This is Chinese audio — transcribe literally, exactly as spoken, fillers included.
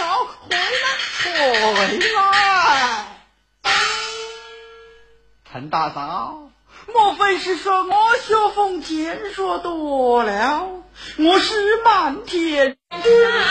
嫂，回来，回来！陈大嫂，莫非是说我学封建说多了？我是满天